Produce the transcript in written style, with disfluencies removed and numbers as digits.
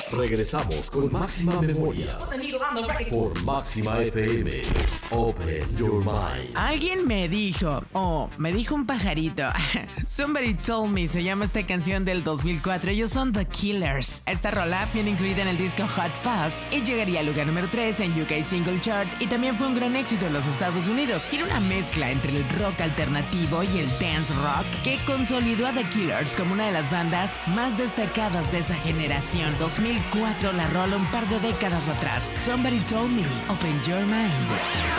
Regresamos con Máxima Memoria por Máxima FM. Open your mind. Alguien me dijo, me dijo un pajarito. Somebody Told Me se llama esta canción del 2004. Ellos son The Killers. Esta rola viene incluida en el disco Hot Fuzz y llegaría al lugar número 3 en UK Single Chart, y también fue un gran éxito en los Estados Unidos. Era una mezcla entre el rock alternativo y el dance rock que consolidó a The Killers como una de las bandas más destacadas de esa generación. 2004, la rola un par de décadas atrás. Somebody Told Me, Open Your Mind.